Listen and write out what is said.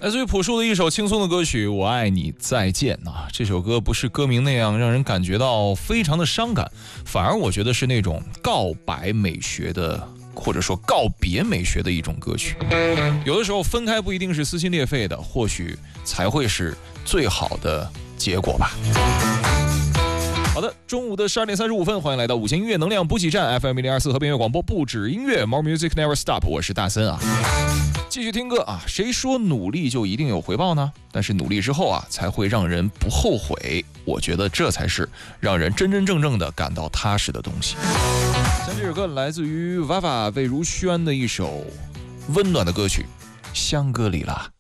来自于朴树的一首轻松的歌曲《我爱你再见》啊，这首歌不是歌名那样让人感觉到非常的伤感，反而我觉得是那种告白美学的，或者说告别美学的一种歌曲。有的时候分开不一定是撕心裂肺的，或许才会是最好的结果吧。好的，中午的12点35分，欢迎来到5星音乐能量补给站 FM1024 和平音乐广播，不止音乐 More Music Never Stop， 我是大森啊。继续听歌啊，谁说努力就一定有回报呢？但是努力之后啊，才会让人不后悔。我觉得这才是让人真真正正的感到踏实的东西。像这首歌来自于娃娃魏如萱的一首温暖的歌曲《香格里拉》。